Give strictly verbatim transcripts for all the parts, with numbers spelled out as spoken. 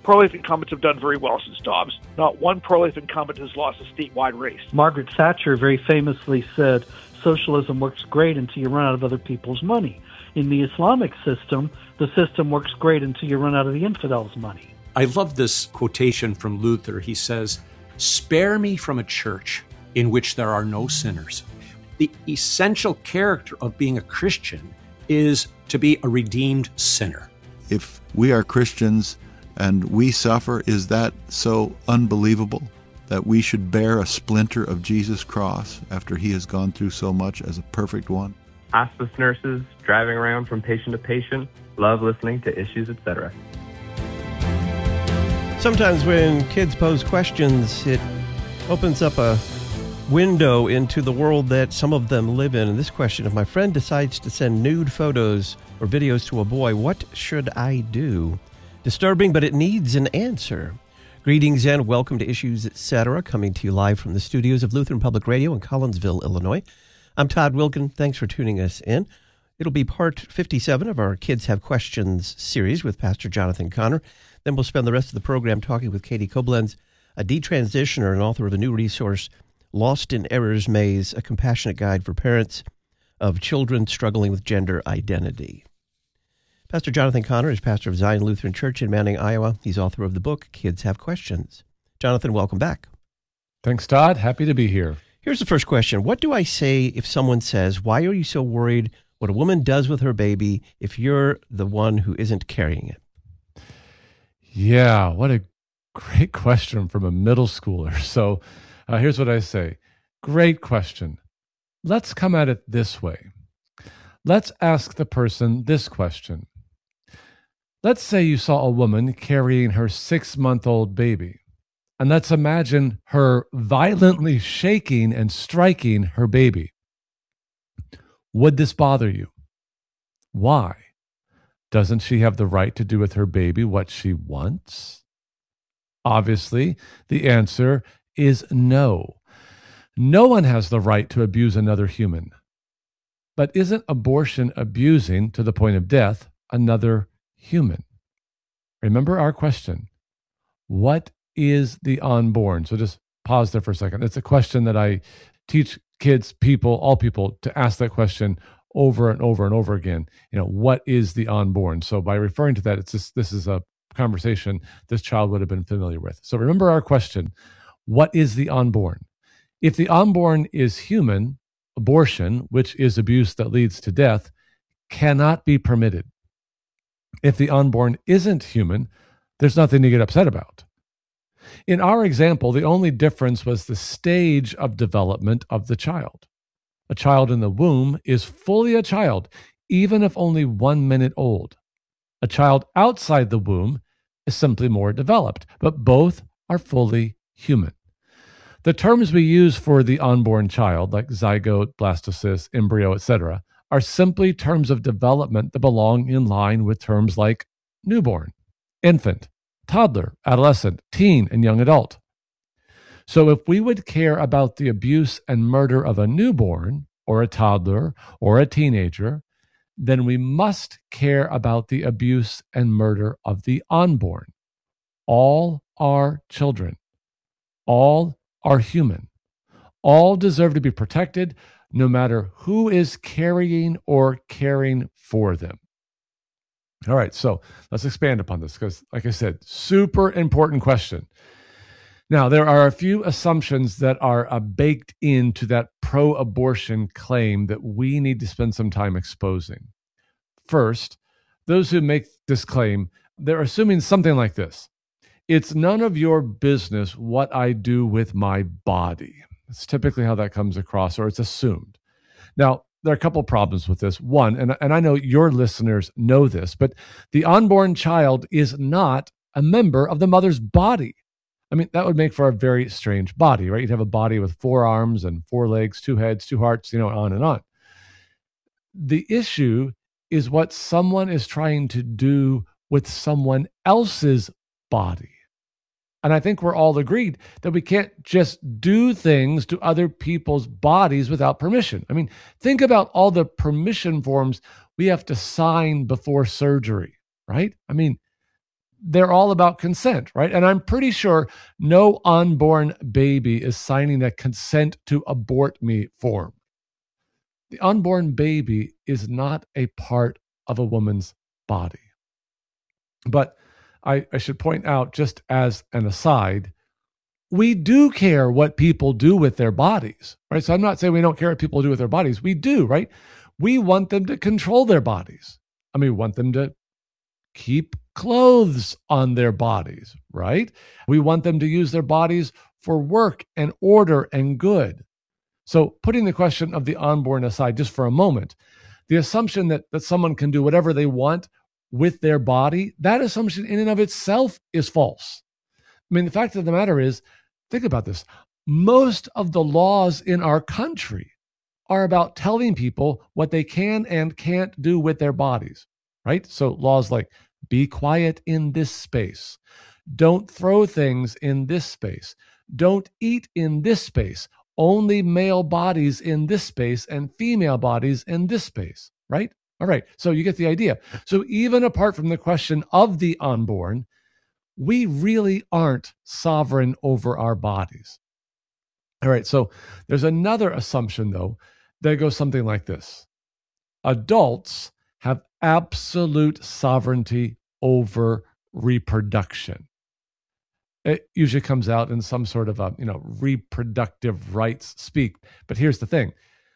pro-life incumbents have done very well since Dobbs. Not one pro-life incumbent has lost a statewide race. Margaret Thatcher very famously said, socialism works great until you run out of other people's money. In the Islamic system, the system works great until you run out of the infidels' money. I love this quotation from Luther. He says, "Spare me from a church in which there are no sinners." The essential character of being a Christian is to be a redeemed sinner. If we are Christians and we suffer, is that so unbelievable that we should bear a splinter of Jesus' cross after he has gone through so much as a perfect one? Hospice nurses, driving around from patient to patient, love listening to issues, et cetera. Sometimes when kids pose questions, it opens up a window into the world that some of them live in. And this question, if my friend decides to send nude photos or videos to a boy, what should I do? Disturbing, but it needs an answer. Greetings and welcome to Issues, et cetera, coming to you live from the studios of Lutheran Public Radio in Collinsville, Illinois. I'm Todd Wilkin. Thanks for tuning us in. It'll be part fifty-seven of our Kids Have Questions series with Pastor Jonathan Conner. Then we'll spend the rest of the program talking with Katie Koblenz, a detransitioner and author of a new resource, Lost in Error's Maze, a compassionate guide for parents of children struggling with gender identity. Pastor Jonathan Conner is pastor of Zion Lutheran Church in Manning, Iowa. He's author of the book, Kids Have Questions. Jonathan, welcome back. Thanks, Todd. Happy to be here. Here's the first question. What do I say if someone says, why are you so worried what a woman does with her baby if you're the one who isn't carrying it? Yeah, what a great question from a middle schooler. So uh, here's what I say. Great question. Let's come at it this way. Let's ask the person this question. Let's say you saw a woman carrying her six-month-old baby, and let's imagine her violently shaking and striking her baby. Would this bother you? Why? Doesn't she have the right to do with her baby what she wants? Obviously, the answer is no. No one has the right to abuse another human. But isn't abortion abusing, to the point of death, another human? Remember our question. What is the unborn? So just pause there for a second. It's a question that I teach kids, people, all people to ask that question over and over and over again. You know, what is the unborn? So by referring to that, it's just, this is a conversation this child would have been familiar with. So remember our question. What is the unborn? If the unborn is human, abortion, which is abuse that leads to death, cannot be permitted. If the unborn isn't human, there's nothing to get upset about. In our example, the only difference was the stage of development of the child. A child in the womb is fully a child, even if only one minute old. A child outside the womb is simply more developed, but both are fully human. The terms we use for the unborn child, like zygote, blastocyst, embryo, et cetera, are simply terms of development that belong in line with terms like newborn, infant, toddler, adolescent, teen, and young adult. So if we would care about the abuse and murder of a newborn, or a toddler, or a teenager, then we must care about the abuse and murder of the unborn. All are children. All are human. All deserve to be protected, no matter who is carrying or caring for them. All right, so let's expand upon this because, like I said, super important question. Now, there are a few assumptions that are uh, baked into that pro-abortion claim that we need to spend some time exposing. First, those who make this claim, they're assuming something like this. It's none of your business what I do with my body. It's typically how that comes across, or it's assumed. Now, there are a couple of problems with this. One, and, and I know your listeners know this, but the unborn child is not a member of the mother's body. I mean, that would make for a very strange body, right? You'd have a body with four arms and four legs, two heads, two hearts, you know, on and on. The issue is what someone is trying to do with someone else's body. And I think we're all agreed that we can't just do things to other people's bodies without permission. I mean, think about all the permission forms we have to sign before surgery, right? I mean, they're all about consent, right? And I'm pretty sure no unborn baby is signing a consent to abort me form. The unborn baby is not a part of a woman's body. But I, I should point out, just as an aside, we do care what people do with their bodies, right? So I'm not saying we don't care what people do with their bodies. We do, right? We want them to control their bodies. I mean, we want them to keep clothes on their bodies, right? We want them to use their bodies for work and order and good. So putting the question of the unborn aside just for a moment, the assumption that, that someone can do whatever they want with their body, that assumption in and of itself is false. I mean, the fact of the matter is, think about this. Most of the laws in our country are about telling people what they can and can't do with their bodies, right? So laws like be quiet in this space, don't throw things in this space, don't eat in this space, only male bodies in this space and female bodies in this space, right? All right, so you get the idea. So even apart from the question of the unborn, we really aren't sovereign over our bodies. All right, so there's another assumption, though, that goes something like this. Adults have absolute sovereignty over reproduction. It usually comes out in some sort of a, you know, reproductive rights speak. But here's the thing.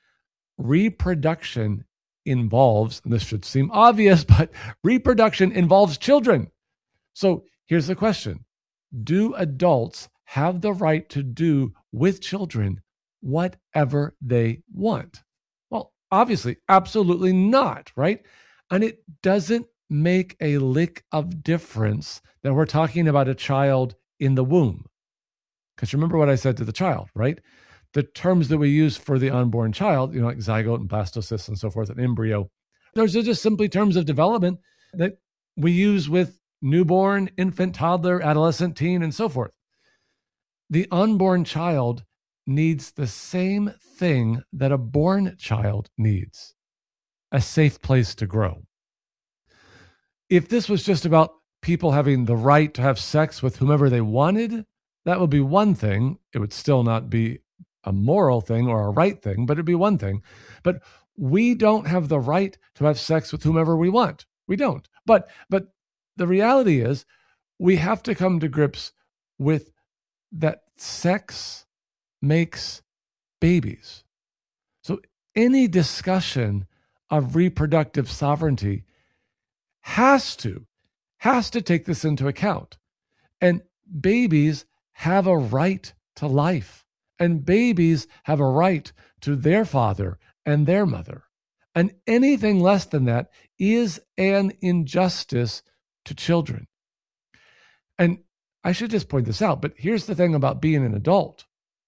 Reproduction involves, and this should seem obvious, but reproduction involves children. So here's the question. Do adults have the right to do with children whatever they want? Well, obviously, absolutely not, right? And it doesn't make a lick of difference that we're talking about a child in the womb. Because remember what I said to the child, right? The terms that we use for the unborn child, you know, like zygote and blastocyst and so forth, and embryo, those are just simply terms of development that we use with newborn, infant, toddler, adolescent, teen, and so forth. The unborn child needs the same thing that a born child needs, a safe place to grow. If this was just about people having the right to have sex with whomever they wanted, that would be one thing. It would still not be a moral thing or a right thing, but it'd be one thing. But we don't have the right to have sex with whomever we want. We don't. But but the reality is we have to come to grips with that sex makes babies. So any discussion of reproductive sovereignty has to, has to take this into account. And babies have a right to life. And babies have a right to their father and their mother. And anything less than that is an injustice to children. And I should just point this out, but here's the thing about being an adult.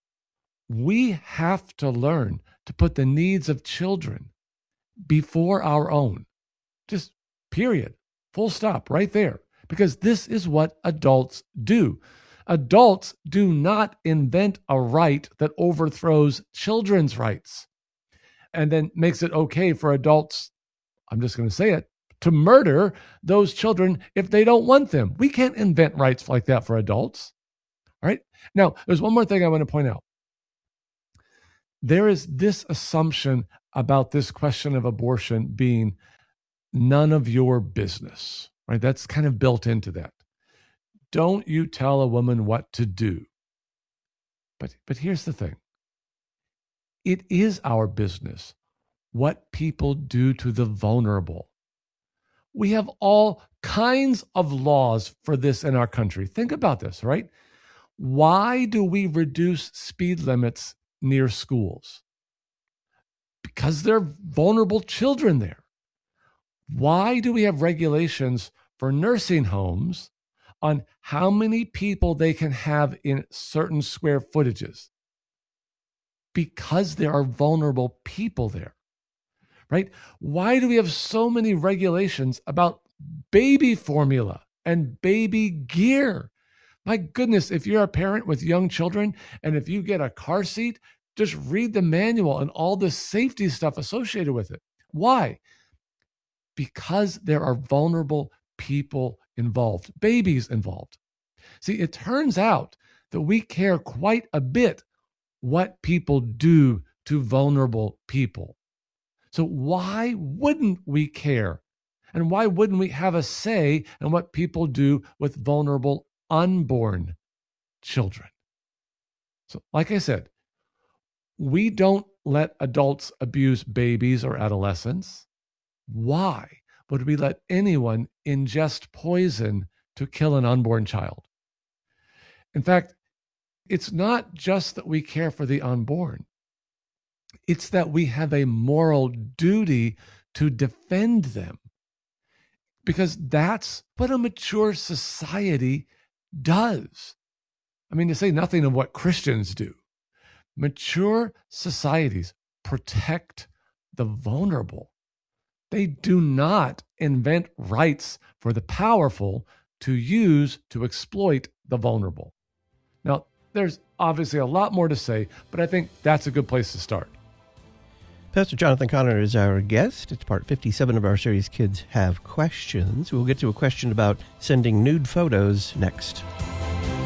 We have to learn to put the needs of children before our own. Just period. Full stop right there. Because this is what adults do. Adults do not invent a right that overthrows children's rights and then makes it okay for adults, I'm just going to say it, to murder those children if they don't want them. We can't invent rights like that for adults. All right? Now, there's one more thing I want to point out. There is this assumption about this question of abortion being none of your business, right? That's kind of built into that. Don't you tell a woman what to do. But, but here's the thing. It is our business what people do to the vulnerable. We have all kinds of laws for this in our country. Think about this, right? Why do we reduce speed limits near schools? Because there are vulnerable children there. Why do we have regulations for nursing homes on how many people they can have in certain square footages? Because there are vulnerable people there, right? Why do we have so many regulations about baby formula and baby gear? My goodness, if you're a parent with young children and if you get a car seat, just read the manual and all the safety stuff associated with it. Why? Because there are vulnerable people involved, babies involved. See, it turns out that we care quite a bit what people do to vulnerable people. So why wouldn't we care? And why wouldn't we have a say in what people do with vulnerable unborn children? So, like I said, we don't let adults abuse babies or adolescents. Why would we let anyone ingest poison to kill an unborn child? In fact, it's not just that we care for the unborn. It's that we have a moral duty to defend them, because that's what a mature society does. I mean, to say nothing of what Christians do. Mature societies protect the vulnerable. They do not invent rights for the powerful to use to exploit the vulnerable. Now, there's obviously a lot more to say, but I think that's a good place to start. Pastor Jonathan Conner is our guest. It's part fifty-seven of our series, Kids Have Questions. We'll get to a question about sending nude photos next.